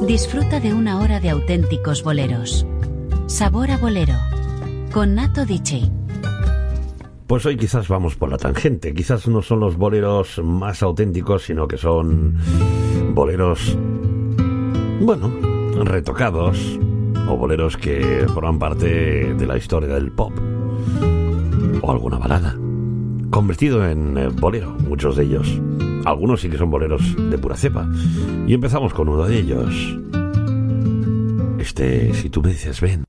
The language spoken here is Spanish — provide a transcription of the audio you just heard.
Disfruta de una hora de auténticos boleros. Sabor a bolero, con Nato DJ. Pues hoy quizás vamos por la tangente. Quizás no son los boleros más auténticos, sino que son boleros, bueno, retocados, o boleros que forman parte de la historia del pop, o alguna balada, convertido en bolero, muchos de ellos. Algunos sí que son boleros de pura cepa. Y empezamos con uno de ellos. Si tú me dices ven.